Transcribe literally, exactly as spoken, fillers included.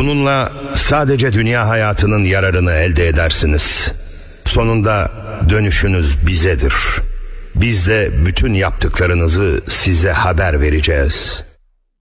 Bununla sadece dünya hayatının yararını elde edersiniz. Sonunda dönüşünüz bizedir. Biz de bütün yaptıklarınızı size haber vereceğiz.